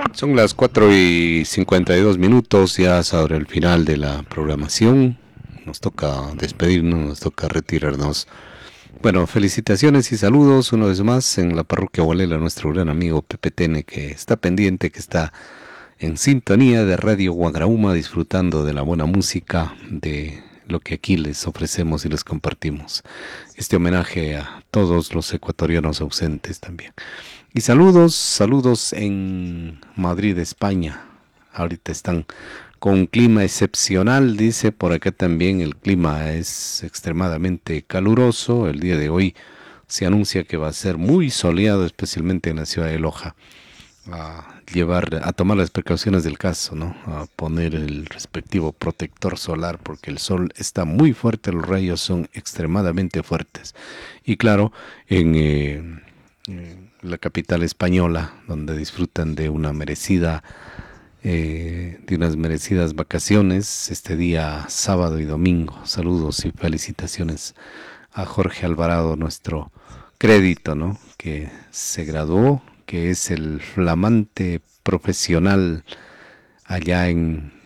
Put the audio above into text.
Son las 4:52, ya sobre el final de la programación. Nos toca despedirnos, nos toca retirarnos. Bueno, felicitaciones y saludos una vez más en la parroquia Gualela, nuestro gran amigo Pepe Tene, que está pendiente, que está en sintonía de Radio Guagrauma, disfrutando de la buena música, de lo que aquí les ofrecemos y les compartimos. Este homenaje a todos los ecuatorianos ausentes también. Y saludos en Madrid, España. Ahorita están con un clima excepcional, dice por acá también. El clima es extremadamente caluroso. El día de hoy se anuncia que va a ser muy soleado, especialmente en la ciudad de Loja. A tomar las precauciones del caso, ¿no? A poner el respectivo protector solar porque el sol está muy fuerte, los rayos son extremadamente fuertes. Y claro, en la capital española, donde disfrutan de unas merecidas vacaciones este día sábado y domingo. Saludos y felicitaciones a Jorge Alvarado, nuestro crédito, ¿no? Que se graduó, que es el flamante profesional allá